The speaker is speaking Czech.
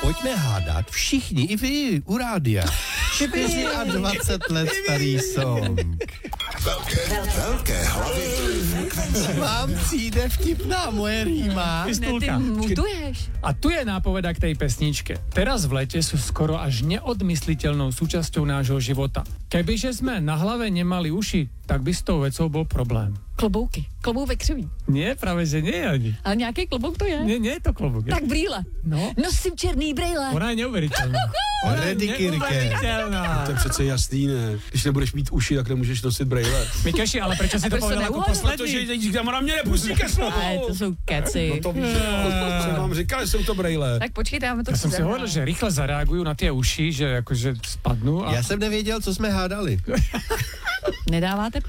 pojďme hádat všichni, i vy, u rádia. 24 let starý song. Velké hlavy. Vám přijde vtipná moje rýma. Ty mutuješ. A tu je nápoveda k tej pesničke. Teraz v lete sú skoro až neodmysliteľnou súčasťou nášho života. Kebyže sme na hlave nemali uši, tak by s tou vecou bol problém. Klobouky. Klobouk křiví. Nie, práve že nie ani. Ale nějaký klobouk to je. Nie je to klobouk. Tak brýle. No. Nosím černý brýle. Ona je neuveriteľná. Neuveriteľná. To je přece jasný, ne? Když nebudeš mít uši, tak nemůžeš nosit brejle. Mikeši, ale prečo si to proč to povedal ako neuhodil? poslední? Protože ona mě nepustí ke slovu. Ale to jsou keci. No to víš, co vám říkali, jsou to brejle. Tak počkejte, dáme to Ja som si hovoril, že rýchle zareagujú na tie uši, že akože spadnú. A Já jsem nevěděl, co jsme hádali. Nedáváte